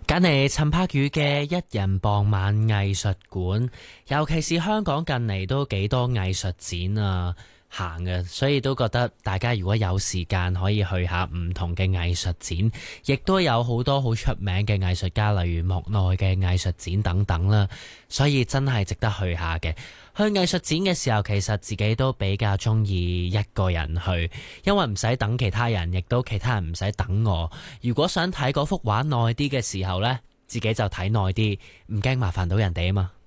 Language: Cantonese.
揀嚟陳柏宇嘅一人傍晚藝術館，尤其是香港近嚟都幾多藝術展啊行嘅，所以都覺得大家如果有時間可以去下唔同嘅藝術展，亦都有好多好出名嘅藝術家，例如莫內嘅藝術展等等啦，所以真係值得去下嘅。去藝術展嘅時候，其實自己都比較中意一個人去，因為唔使等其他人，亦都其他人唔使等我。如果想睇嗰幅畫耐啲嘅時候呢，自己就睇耐啲，唔驚麻煩到人哋啊嘛。